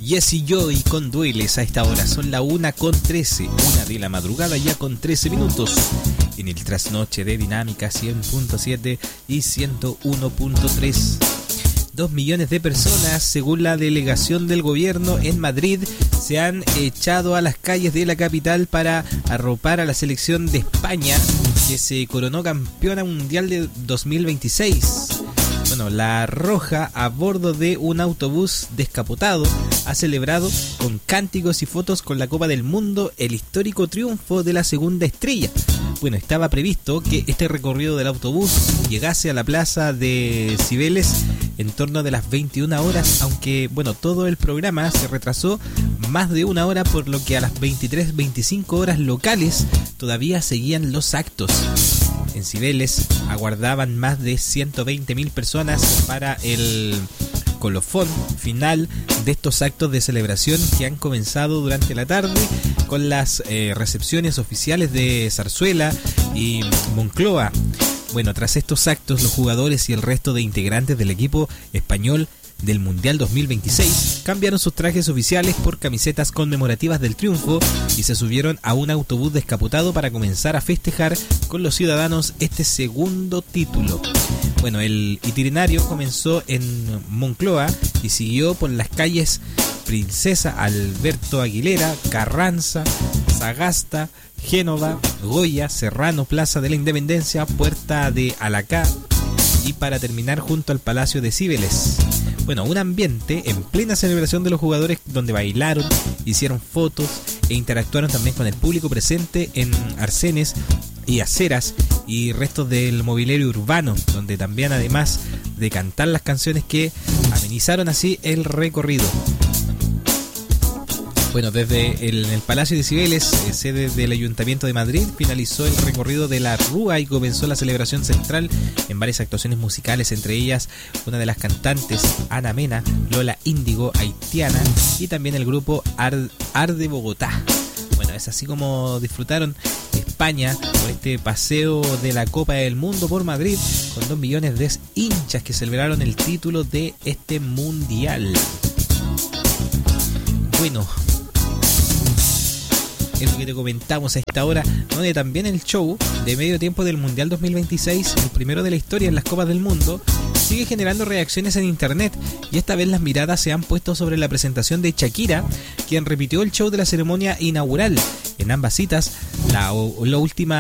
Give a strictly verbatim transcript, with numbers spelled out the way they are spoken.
Jesse Joy con Dueles a esta hora. Son la una con trece, una de la madrugada ya con trece minutos. En el trasnoche de Dinámica cien punto siete y ciento uno punto tres. Dos millones de personas, según la delegación del gobierno en Madrid, se han echado a las calles de la capital para arropar a la selección de España, que se coronó campeona mundial de dos mil veintiséis. Bueno, la Roja, a bordo de un autobús descapotado, ha celebrado con cánticos y fotos con la Copa del Mundo el histórico triunfo de la segunda estrella. Bueno, estaba previsto que este recorrido del autobús llegase a la plaza de Cibeles en torno de las veintiuna horas, aunque bueno, todo el programa se retrasó más de una hora, por lo que a las veintitrés veinticinco horas locales todavía seguían los actos. En Cibeles aguardaban más de ciento veinte mil personas para el colofón final de estos actos de celebración que han comenzado durante la tarde con las eh, recepciones oficiales de Zarzuela y Moncloa. Bueno, tras estos actos, los jugadores y el resto de integrantes del equipo español del Mundial dos mil veintiséis cambiaron sus trajes oficiales por camisetas conmemorativas del triunfo y se subieron a un autobús descapotado para comenzar a festejar con los ciudadanos este segundo título. Bueno, el itinerario comenzó en Moncloa y siguió por las calles Princesa Alberto Aguilera, Carranza, Sagasta, Génova, Goya, Serrano, Plaza de la Independencia, Puerta de Alacá y para terminar junto al Palacio de Cibeles. Bueno, un ambiente en plena celebración de los jugadores donde bailaron, hicieron fotos e interactuaron también con el público presente en arcenes y aceras y restos del mobiliario urbano, donde también, además de cantar las canciones que amenizaron así el recorrido. Bueno, desde el, el Palacio de Cibeles, eh, sede del Ayuntamiento de Madrid, finalizó el recorrido de la Rúa y comenzó la celebración central en varias actuaciones musicales, entre ellas una de las cantantes, Ana Mena, Lola Índigo, haitiana, y también el grupo Ar, Ar de Bogotá. Bueno, es así como disfrutaron España por este paseo de la Copa del Mundo por Madrid, con dos millones de hinchas que celebraron el título de este mundial. Bueno, es lo que te comentamos a esta hora, donde también el show de medio tiempo del Mundial dos mil veintiséis, el primero de la historia en las Copas del Mundo, sigue generando reacciones en internet, y esta vez las miradas se han puesto sobre la presentación de Shakira, quien repitió el show de la ceremonia inaugural. En ambas citas, la, la última